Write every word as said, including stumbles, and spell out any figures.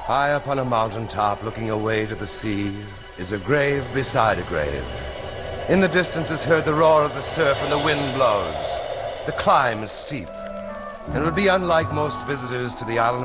High up on a mountain top, looking away to the sea, is a grave beside a grave. In the distance is heard the roar of the surf and the wind blows. The climb is steep, and it would be unlike most visitors to the island